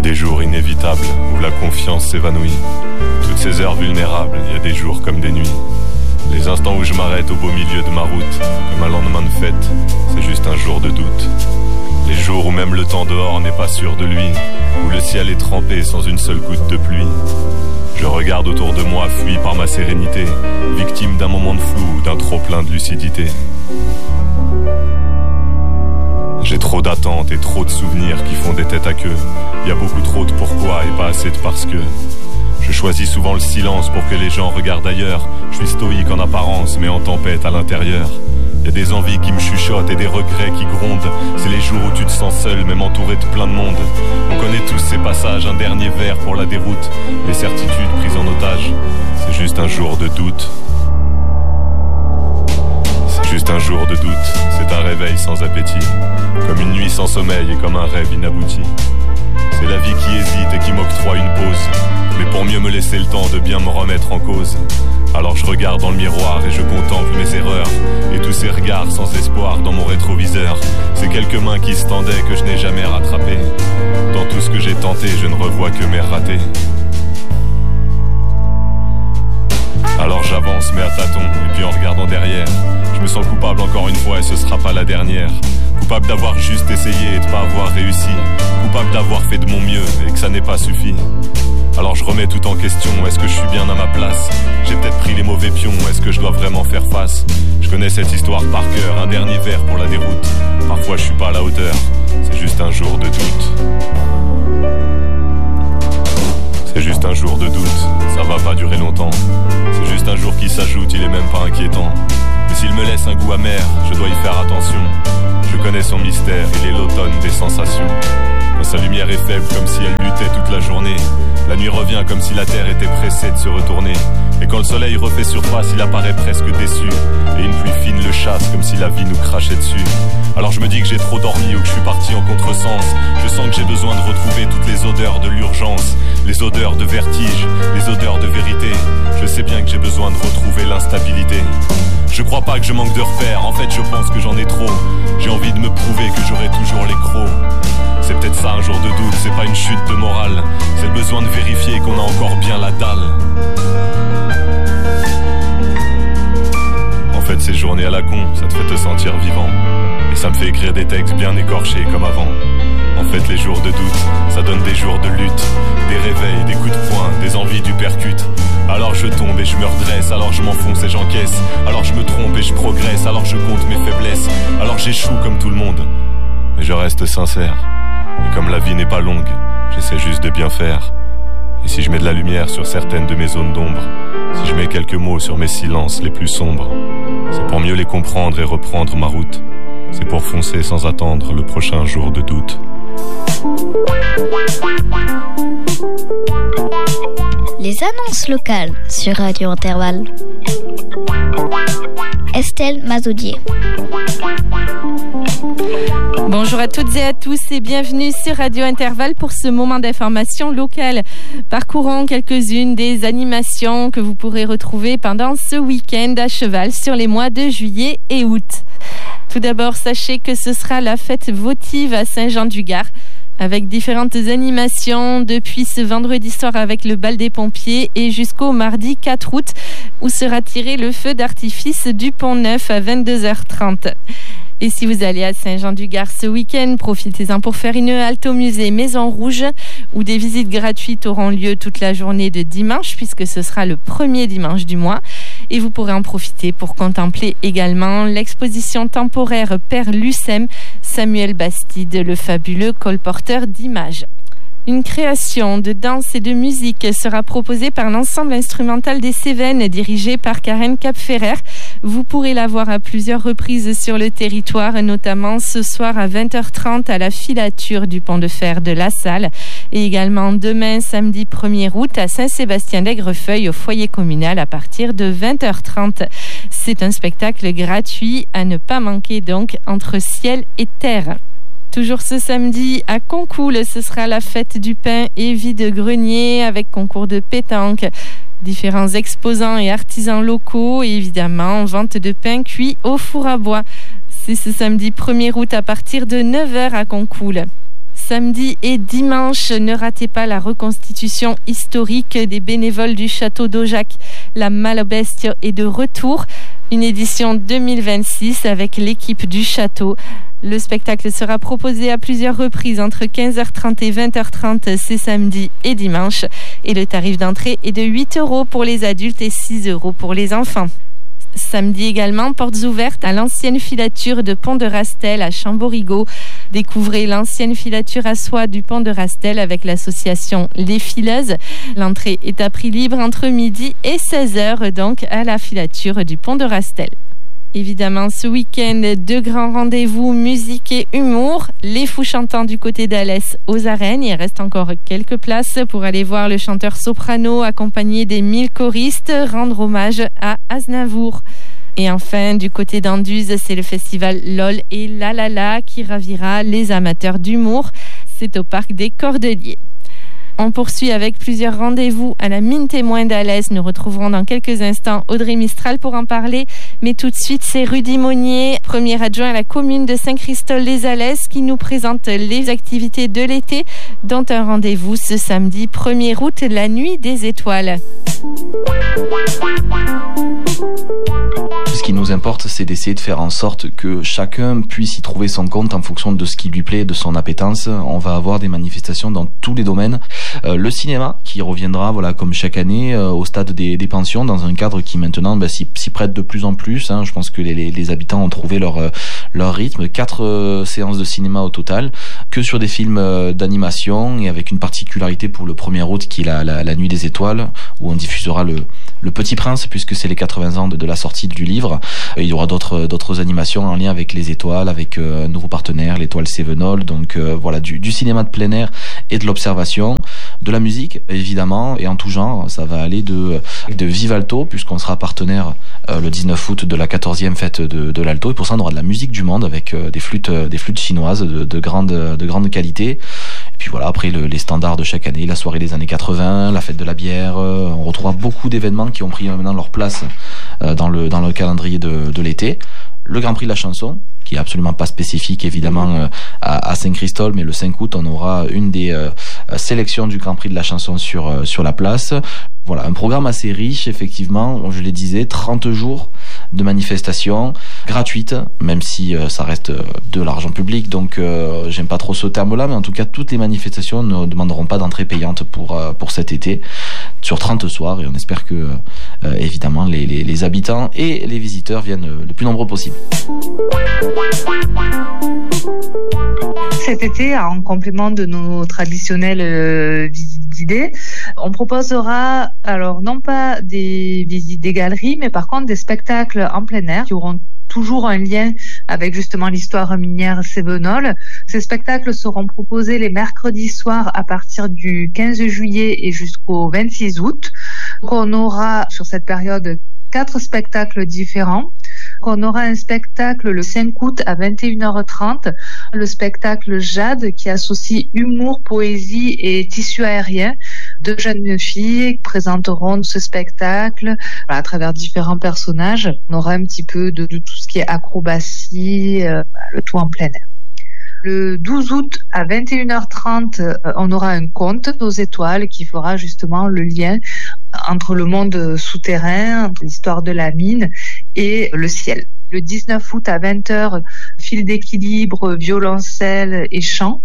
des jours inévitables où la confiance s'évanouit. Toutes ces heures vulnérables, il y a des jours comme des nuits. Les instants où je m'arrête au beau milieu de ma route, comme un lendemain de fête, c'est juste un jour de doute. Les jours où même le temps dehors n'est pas sûr de lui, où le ciel est trempé sans une seule goutte de pluie. Je regarde autour de moi, fui par ma sérénité, victime d'un moment de flou, d'un trop-plein de lucidité. J'ai trop d'attentes et trop de souvenirs qui font des têtes à queue. Y a beaucoup trop de pourquoi et pas assez de parce que. Je choisis souvent le silence pour que les gens regardent ailleurs. Je suis stoïque en apparence mais en tempête à l'intérieur. Y a des envies qui me chuchotent et des regrets qui grondent. C'est les jours où tu te sens seul, même entouré de plein de monde. On connaît tous ces passages, un dernier verre pour la déroute. Les certitudes prises en otage, c'est juste un jour de doute. C'est juste un jour de doute, c'est un réveil sans appétit. Comme une nuit sans sommeil et comme un rêve inabouti. C'est la vie qui hésite et qui m'octroie une pause. Mais pour mieux me laisser le temps de bien me remettre en cause. Alors je regarde dans le miroir et je contemple mes erreurs. Et tous ces regards sans espoir dans mon rétroviseur. Ces quelques mains qui se tendaient que je n'ai jamais rattrapées. Dans tout ce que j'ai tenté, je ne revois que mes ratés. Alors j'avance mais à tâtons, et puis en regardant derrière, je me sens coupable encore une fois et ce sera pas la dernière. Coupable d'avoir juste essayé et de pas avoir réussi. Coupable d'avoir fait de mon mieux et que ça n'ait pas suffi. Alors je remets tout en question, est-ce que je suis bien à ma place? J'ai peut-être pris les mauvais pions, est-ce que je dois vraiment faire face? Je connais cette histoire par cœur, un dernier verre pour la déroute. Parfois je suis pas à la hauteur, c'est juste un jour de doute. C'est juste un jour de doute, ça va pas durer longtemps. C'est juste un jour qui s'ajoute, il est même pas inquiétant. Mais s'il me laisse un goût amer, je dois y faire attention. Je connais son mystère, il est l'automne des sensations. Quand sa lumière est faible comme si elle luttait toute la journée. La nuit revient comme si la terre était pressée de se retourner. Et quand le soleil refait surface, il apparaît presque déçu. Et une pluie fine le chasse comme si la vie nous crachait dessus. Alors je me dis que j'ai trop dormi ou que je suis parti en contresens. Je sens que j'ai besoin de retrouver toutes les odeurs de l'urgence. Les odeurs de vertige, les odeurs de vérité. Je sais bien que j'ai besoin de retrouver l'instabilité. Je crois pas que je manque de repères, en fait je pense que j'en ai trop. J'ai envie de me prouver que j'aurai toujours les crocs. C'est peut-être ça un jour de doute, c'est pas une chute de morale. C'est le besoin de vérifier qu'on a encore bien la dalle. En fait ces journées à la con, ça te fait te sentir vivant. Et ça me fait écrire des textes bien écorchés comme avant. En fait les jours de doute, ça donne des jours de lutte. Des réveils, des coups de poing, des envies du percute. Alors je tombe et je me redresse, alors je m'enfonce et j'encaisse. Alors je me trompe et je progresse, alors je compte mes faiblesses. Alors j'échoue comme tout le monde, mais je reste sincère. Et comme la vie n'est pas longue, j'essaie juste de bien faire. Et si je mets de la lumière sur certaines de mes zones d'ombre, si je mets quelques mots sur mes silences les plus sombres, c'est pour mieux les comprendre et reprendre ma route. C'est pour foncer sans attendre le prochain jour de doute. Les annonces locales sur Radio Intervalle. Estelle Mazoudier. Bonjour à toutes et à tous et bienvenue sur Radio Intervalle pour ce moment d'information locale. Parcourons quelques-unes des animations que vous pourrez retrouver pendant ce week-end à cheval sur les mois de juillet et août. Tout d'abord, sachez que ce sera la fête votive à Saint-Jean-du-Gard, avec différentes animations depuis ce vendredi soir avec le bal des pompiers et jusqu'au mardi 4 août où sera tiré le feu d'artifice du Pont-Neuf à 22h30. Et si vous allez à Saint-Jean-du-Gard ce week-end, profitez-en pour faire une halte au musée Maison Rouge où des visites gratuites auront lieu toute la journée de dimanche puisque ce sera le premier dimanche du mois. Et vous pourrez en profiter pour contempler également l'exposition temporaire Père Lucem, Samuel Bastide, le fabuleux colporteur d'images. Une création de danse et de musique sera proposée par l'ensemble instrumental des Cévennes, dirigé par Karen Capferrer. Vous pourrez la voir à plusieurs reprises sur le territoire, notamment ce soir à 20h30 à la filature du pont de fer de La Salle et également demain, samedi 1er août, à Saint-Sébastien-d'Aigrefeuille au foyer communal à partir de 20h30. C'est un spectacle gratuit à ne pas manquer donc entre ciel et terre. Toujours ce samedi, à Concoul, ce sera la fête du pain et vide-grenier avec concours de pétanque. Différents exposants et artisans locaux et évidemment vente de pain cuit au four à bois. C'est ce samedi 1er août à partir de 9h à Concoul. samedi et dimanche. Ne ratez pas la reconstitution historique des bénévoles du château d'Aujac. La Malobestie est de retour. Une édition 2026 avec l'équipe du château. Le spectacle sera proposé à plusieurs reprises entre 15h30 et 20h30 ces samedis et dimanches. Et le tarif d'entrée est de 8 € pour les adultes et 6 € pour les enfants. Samedi également, portes ouvertes à l'ancienne filature de Pont de Rastel à Chamborigot. Découvrez l'ancienne filature à soie du Pont de Rastel avec l'association Les Fileuses. L'entrée est à prix libre entre midi et 16h donc à la filature du Pont de Rastel. Évidemment, ce week-end, 2 grands rendez-vous, musique et humour. Les Fous Chantants du côté d'Alès aux Arènes. Il reste encore quelques places pour aller voir le chanteur soprano accompagné des 1000 choristes rendre hommage à Aznavour. Et enfin, du côté d'Anduze, c'est le festival LOL et La La La qui ravira les amateurs d'humour. C'est au parc des Cordeliers. On poursuit avec plusieurs rendez-vous à la Mine Témoin d'Alès. Nous retrouverons dans quelques instants Audrey Mistral pour en parler. Mais tout de suite, c'est Rudy Monnier, premier adjoint à la commune de Saint-Christol-les-Alès, qui nous présente les activités de l'été, dont un rendez-vous ce samedi 1er août, la nuit des étoiles. Ce qui nous importe, c'est d'essayer de faire en sorte que chacun puisse y trouver son compte en fonction de ce qui lui plaît, de son appétence. On va avoir des manifestations dans tous les domaines. Le cinéma qui reviendra, voilà, comme chaque année, au stade des pensions, dans un cadre qui maintenant s'y prête de plus en plus. Je pense que les habitants ont trouvé leur rythme. 4 séances de cinéma au total, que sur des films d'animation, et avec une particularité pour le 1er août qui est la nuit des étoiles, où on diffusera le Petit Prince, puisque c'est les 80 ans de la sortie du livre. Et il y aura d'autres animations en lien avec les étoiles, avec un nouveau partenaire, l'étoile Cévenol. Donc voilà, du cinéma de plein air et de l'observation, de la musique évidemment, et en tout genre. Ça va aller de Vivalto, puisqu'on sera partenaire le 19 août de la 14e fête de l'Alto, et pour ça on aura de la musique du monde avec des flûtes chinoises de grande qualité. Et puis voilà, après les standards de chaque année, la soirée des années 80, la fête de la bière. On retrouvera beaucoup d'événements qui ont pris maintenant leur place dans le calendrier de l'été. Le Grand Prix de la chanson, qui est absolument pas spécifique évidemment à Saint-Christol, mais le 5 août on aura une des sélections du Grand Prix de la chanson sur la place. Voilà, un programme assez riche, effectivement, je le disais, 30 jours de manifestations gratuites, même si ça reste de l'argent public, donc j'aime pas trop ce terme-là, mais en tout cas, toutes les manifestations ne demanderont pas d'entrée payante pour cet été, sur 30 soirs, et on espère que, évidemment, les habitants et les visiteurs viennent le plus nombreux possible. Cet été, en complément de nos traditionnelles visites guidées, on proposera alors non pas des visites des galeries, mais par contre des spectacles en plein air qui auront toujours un lien avec justement l'histoire minière Cévenol. Ces spectacles seront proposés les mercredis soirs à partir du 15 juillet et jusqu'au 26 août. Donc on aura sur cette période 4 spectacles différents. On aura un spectacle le 5 août à 21h30, le spectacle Jade qui associe humour, poésie et tissu aérien. 2 jeunes filles présenteront ce spectacle à travers différents personnages. On aura un petit peu de tout ce qui est acrobatie, le tout en plein air. Le 12 août à 21h30, on aura un conte aux étoiles qui fera justement le lien entre le monde souterrain, entre l'histoire de la mine et le ciel. Le 19 août à 20h, fil d'équilibre, violoncelle et chant.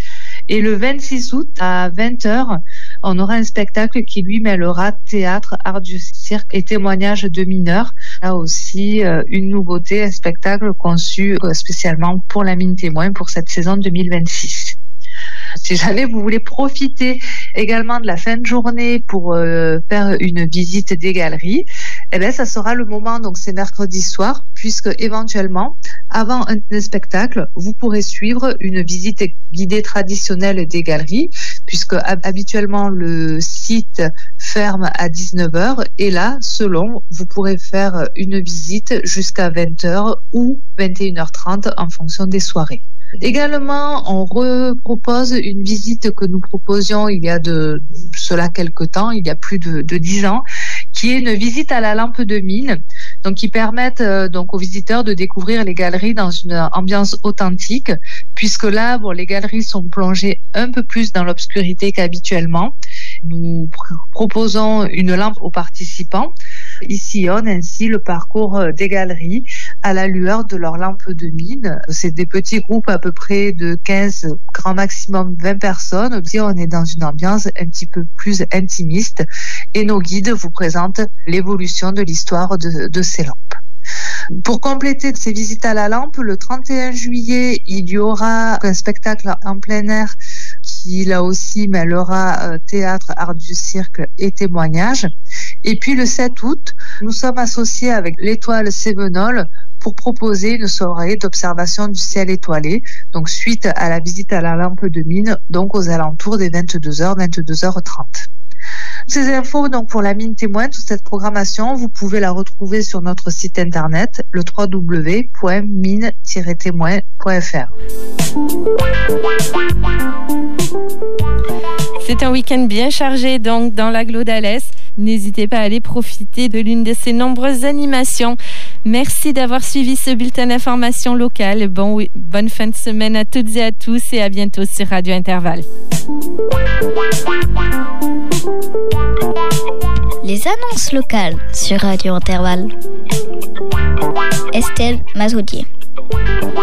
Et le 26 août à 20h, on aura un spectacle qui lui mêlera théâtre, art du cirque et témoignages de mineurs. Là aussi, une nouveauté, un spectacle conçu spécialement pour la Mine Témoin pour cette saison 2026. Si jamais vous voulez profiter également de la fin de journée pour faire une visite des galeries, eh bien, ça sera le moment, donc c'est mercredi soir, puisque éventuellement, avant un spectacle, vous pourrez suivre une visite guidée traditionnelle des galeries, puisque habituellement le site ferme à 19h, et là, selon, vous pourrez faire une visite jusqu'à 20h ou 21h30 en fonction des soirées. Également, on repropose une visite que nous proposions il y a de cela quelque temps, il y a plus de 10 ans, qui est une visite à la lampe de mine, donc qui permettent donc aux visiteurs de découvrir les galeries dans une ambiance authentique, puisque là, les galeries sont plongées un peu plus dans l'obscurité qu'habituellement. Nous proposons une lampe aux participants. Ils sillonnent ainsi le parcours des galeries à la lueur de leurs lampes de mine. C'est des petits groupes à peu près de 15, grand maximum 20 personnes. On est dans une ambiance un petit peu plus intimiste et nos guides vous présentent l'évolution de l'histoire de ces lampes. Pour compléter ces visites à la lampe, le 31 juillet, il y aura un spectacle en plein air qui, là aussi, mêlera théâtre, art du cirque et témoignages. Et puis le 7 août, nous sommes associés avec l'Étoile Cévenol pour proposer une soirée d'observation du ciel étoilé, donc suite à la visite à la lampe de mine, donc aux alentours des 22h, 22h30. Ces infos donc pour la mine témoin, toute cette programmation, vous pouvez la retrouver sur notre site internet, le www.mine-témoin.fr. C'est un week-end bien chargé donc dans l'agglo d'Alès. N'hésitez pas à aller profiter de l'une de ces nombreuses animations. Merci d'avoir suivi ce bulletin d'information locale. Bonne fin de semaine à toutes et à tous et à bientôt sur Radio Intervalle. Les annonces locales sur Radio Intervalle. Estelle Mazoudier.